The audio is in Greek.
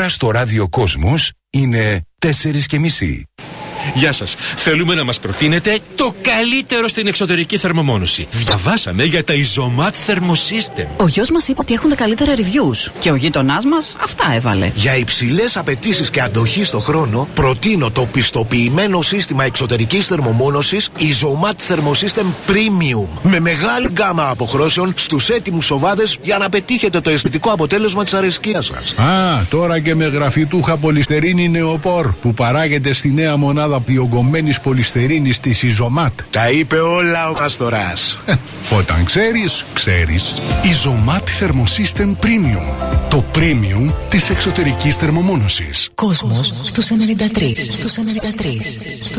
ώρα στο ράδιο Κόσμος είναι 4:30. Γεια σας. Θέλουμε να μας προτείνετε το καλύτερο στην εξωτερική θερμομόνωση. Διαβάσαμε για τα Isomat Thermosystem. Ο γιος μας είπε ότι έχουν τα καλύτερα reviews και ο γείτονάς μας αυτά έβαλε. Για υψηλές απαιτήσεις και αντοχή στο χρόνο, προτείνω το πιστοποιημένο σύστημα εξωτερικής θερμομόνωσης Isomat Thermosystem Premium. Με μεγάλη γκάμα αποχρώσεων στους έτοιμους σοβάδες για να πετύχετε το αισθητικό αποτέλεσμα της αρεσκίας σας. Α, τώρα και με γραφιτούχα πολυστερίνη νεοπόρ που παράγεται στη νέα μονάδα διογκωμένης πολυστερίνης της Isomat. Τα είπε όλα ο Καστοράς. Όταν ξέρεις, ξέρεις. Isomat Thermosystem Premium. Το premium της εξωτερικής θερμομόνωσης. Κόσμος στους 93.